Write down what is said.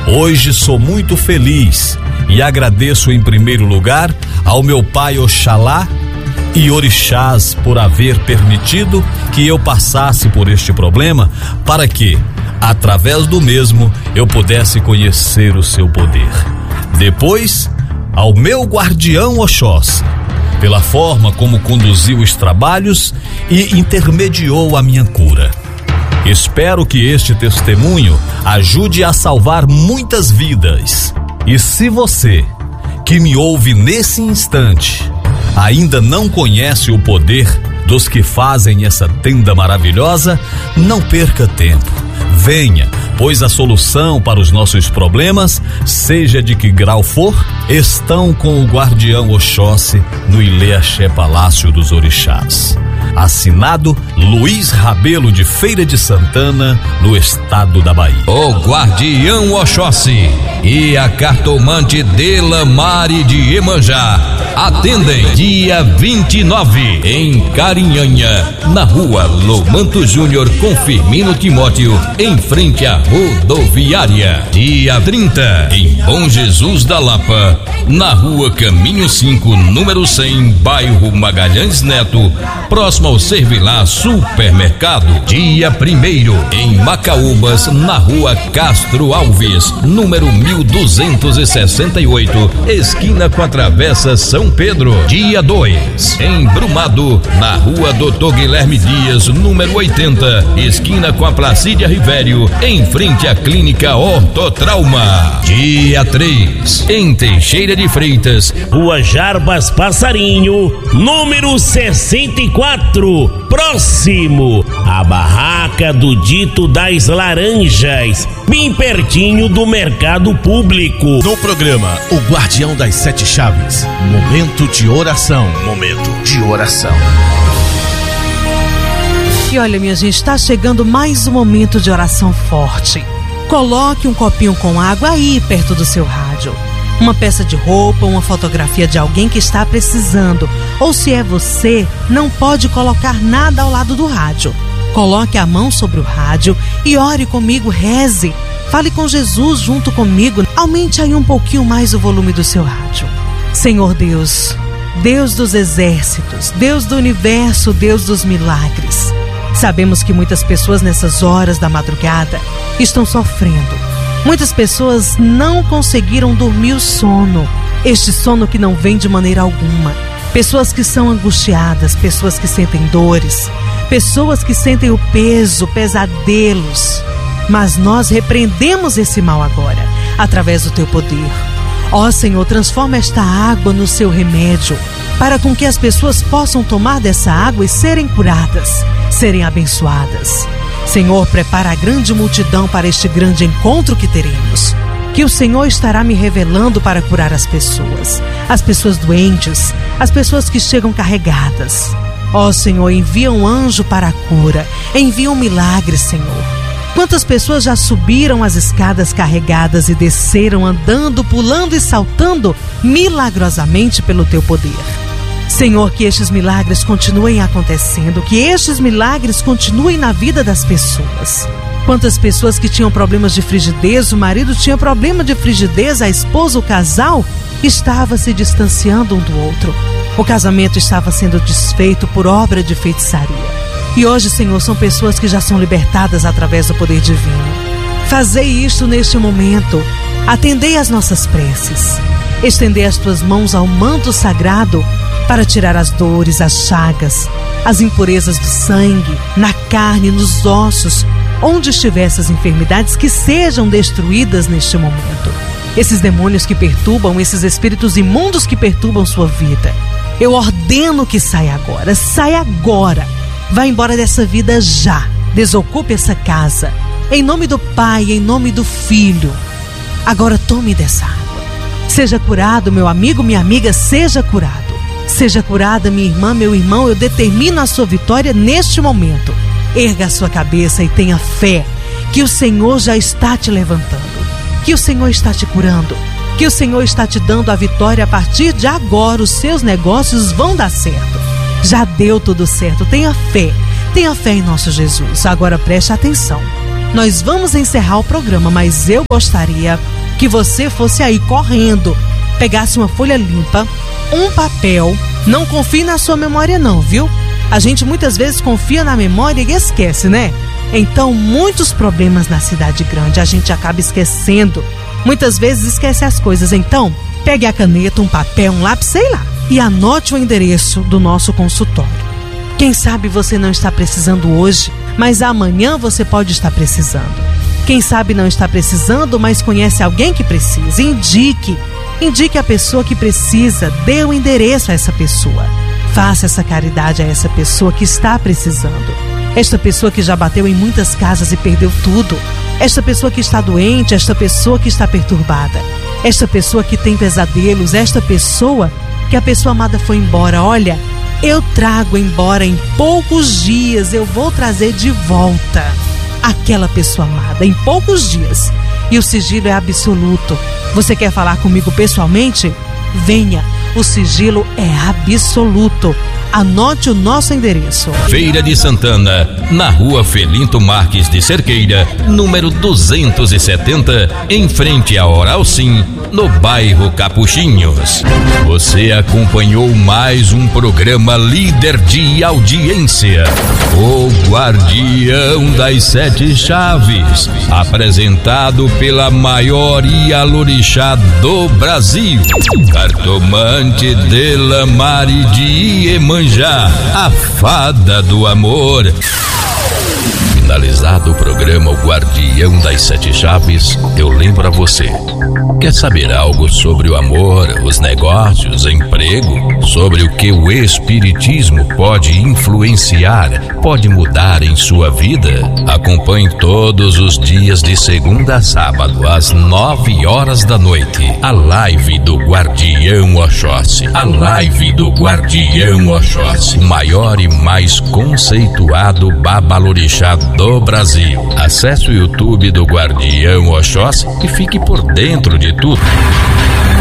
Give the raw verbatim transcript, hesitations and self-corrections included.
Hoje sou muito feliz e agradeço em primeiro lugar ao meu pai Oxalá e orixás por haver permitido que eu passasse por este problema, para que, através do mesmo, eu pudesse conhecer o seu poder. Depois, ao meu guardião Oxóssi, pela forma como conduziu os trabalhos e intermediou a minha cura. Espero que este testemunho ajude a salvar muitas vidas. E se você, que me ouve nesse instante, ainda não conhece o poder dos que fazem essa tenda maravilhosa, não perca tempo. Venha, pois a solução para os nossos problemas, seja de que grau for, estão com o guardião Oxóssi no Ileaxé Palácio dos Orixás. Assinado Luiz Rabelo de Feira de Santana, no estado da Bahia. O guardião Oxóssi e a cartomante Delamare de Iemanjá atendem dia vinte e nove em Carinhanha, na rua Lomanto Júnior com Firmino Timóteo, em frente à rodoviária. Dia trinta em Bom Jesus da Lapa, na rua Caminho cinco, número cem, bairro Magalhães Neto, próximo ao Servilá Supermercado. Dia primeiro em Macaúbas, na rua Castro Alves, número mil duzentos e sessenta e oito, esquina com a Travessa São Pedro. Dia dois em Brumado, na rua Doutor Guilherme Dias, número oitenta, esquina com a Placídia Rivério, em frente à Clínica Ortotrauma. Dia três em Teixeira de Freitas, rua Jarbas Passarinho, número sessenta e quatro, próximo à barraca do Dito das Laranjas, bem pertinho do mercado público. No programa O Guardião das Sete Chaves, momento de oração, momento de oração. E olha, minha gente, está chegando mais um momento de oração forte. Coloque um copinho com água aí perto do seu rádio. Uma peça de roupa, uma fotografia de alguém que está precisando. Ou se é você, não pode colocar nada ao lado do rádio. Coloque a mão sobre o rádio e ore comigo, reze. Fale com Jesus junto comigo. Aumente aí um pouquinho mais o volume do seu rádio. Senhor Deus, Deus dos exércitos, Deus do universo, Deus dos milagres. Sabemos que muitas pessoas nessas horas da madrugada estão sofrendo. Muitas pessoas não conseguiram dormir o sono, este sono que não vem de maneira alguma. Pessoas que são angustiadas, pessoas que sentem dores, pessoas que sentem o peso, pesadelos. Mas nós repreendemos esse mal agora, através do teu poder. Ó Senhor, transforma esta água no seu remédio, para com que as pessoas possam tomar dessa água e serem curadas, serem abençoadas. Senhor, prepara a grande multidão para este grande encontro que teremos, que o Senhor estará me revelando para curar as pessoas, as pessoas doentes, as pessoas que chegam carregadas. Ó Senhor, envia um anjo para a cura, envia um milagre, Senhor. Quantas pessoas já subiram as escadas carregadas e desceram andando, pulando e saltando milagrosamente pelo teu poder. Senhor, que estes milagres continuem acontecendo, que estes milagres continuem na vida das pessoas. Quantas pessoas que tinham problemas de frigidez, o marido tinha problema de frigidez, a esposa, o casal, estava se distanciando um do outro. O casamento estava sendo desfeito por obra de feitiçaria. E hoje, Senhor, são pessoas que já são libertadas através do poder divino. Fazei isto neste momento. Atendei as nossas preces. Estendei as tuas mãos ao manto sagrado para tirar as dores, as chagas, as impurezas do sangue, na carne, nos ossos, onde estiver essas enfermidades, que sejam destruídas neste momento. Esses demônios que perturbam, esses espíritos imundos que perturbam sua vida, eu ordeno que saia agora, saia agora. Vá embora dessa vida já. Desocupe essa casa. Em nome do Pai, em nome do Filho. Agora tome dessa água. Seja curado, meu amigo, minha amiga, seja curado. Seja curada, minha irmã, meu irmão, eu determino a sua vitória neste momento. Erga a sua cabeça e tenha fé que o Senhor já está te levantando, que o Senhor está te curando, que o Senhor está te dando a vitória. A partir de agora os seus negócios vão dar certo. Já deu tudo certo, tenha fé, tenha fé em nosso Jesus. Agora preste atenção, nós vamos encerrar o programa, mas eu gostaria que você fosse aí correndo, pegasse uma folha limpa, um papel. Não confie na sua memória não, viu? A gente muitas vezes confia na memória e esquece, né? Então, muitos problemas na cidade grande a gente acaba esquecendo. Muitas vezes esquece as coisas. Então, pegue a caneta, um papel, um lápis, sei lá, e anote o endereço do nosso consultório. Quem sabe você não está precisando hoje, mas amanhã você pode estar precisando. Quem sabe não está precisando, mas conhece alguém que precisa. Indique. Indique a pessoa que precisa. Dê o endereço a essa pessoa. Faça essa caridade a essa pessoa que está precisando. Esta pessoa que já bateu em muitas casas e perdeu tudo. Esta pessoa que está doente, esta pessoa que está perturbada. Esta pessoa que tem pesadelos, esta pessoa que a pessoa amada foi embora. Olha, eu trago embora em poucos dias, eu vou trazer de volta aquela pessoa amada em poucos dias. E o sigilo é absoluto. Você quer falar comigo pessoalmente? Venha, o sigilo é absoluto. Anote o nosso endereço. Feira de Santana, na rua Felinto Marques de Cerqueira, número duzentos e setenta, em frente à Oral Sim, no bairro Capuchinhos. Você acompanhou mais um programa líder de audiência, o Guardião das Sete Chaves, apresentado pela maior Ialorixá do Brasil, Cartomante Delamare de Iemanjá, a fada do amor. Finalizado o programa O Guardião das Sete Chaves, eu lembro a você. Quer saber algo sobre o amor, os negócios, emprego? Sobre o que o Espiritismo pode influenciar, pode mudar em sua vida? Acompanhe todos os dias de segunda a sábado, às nove horas da noite, a live do Guardião Oxóssi. A live do Guardião Oxóssi, o maior e mais conceituado babalorixá do Brasil. Acesse o YouTube do Guardião Oxóssi e fique por dentro de tudo.